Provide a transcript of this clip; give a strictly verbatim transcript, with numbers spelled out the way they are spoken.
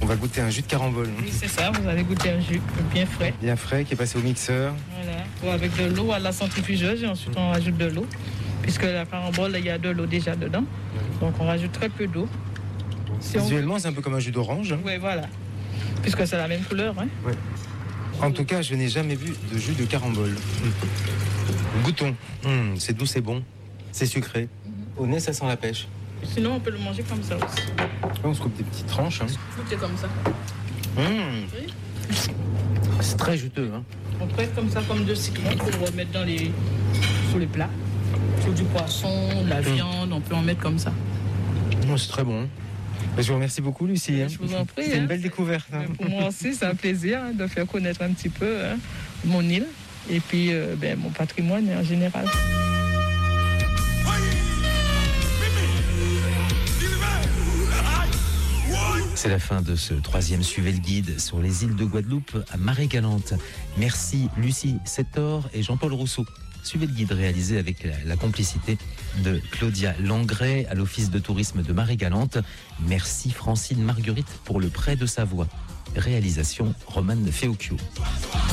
On va goûter un jus de carambole. Oui, c'est ça, vous allez goûter un jus bien frais. Bien frais, qui est passé au mixeur. Voilà, ou avec de l'eau à la centrifugeuse et ensuite on rajoute de l'eau. Puisque la carambole, il y a de l'eau déjà dedans. Donc on rajoute très peu d'eau. Si Visuellement, on... c'est un peu comme un jus d'orange. Oui, voilà. Puisque c'est la même couleur. Hein. Ouais. En tout cas, je n'ai jamais vu de jus de carambole. Mmh. Goûtons. Mmh, c'est doux, c'est bon. C'est sucré. Mmh. Au nez, ça sent la pêche. Sinon, on peut le manger comme ça aussi. On se coupe des petites tranches. Hein. Goûtez comme ça. Mmh. Oui. C'est très juteux. Hein. On traite comme ça, comme de citron, pour remettre dans les... sous les plats. Sur du poisson, de la viande, mmh. on peut en mettre comme ça. Mmh, c'est très bon. Je vous remercie beaucoup, Lucie. Je vous en prie. C'est hein. une belle découverte. Hein. Pour moi aussi, c'est un plaisir hein, de faire connaître un petit peu hein, mon île et puis euh, ben, mon patrimoine en général. C'est la fin de ce troisième Suivez le guide sur les îles de Guadeloupe à Marée-Galante. Merci Lucie Setor et Jean-Paul Rousseau. Suivez le guide réalisé avec la, la complicité de Claudia Langret à l'Office de tourisme de Marée-Galante. Merci Francine Marguerite pour le prêt de sa voix. Réalisation Romane Feocchio.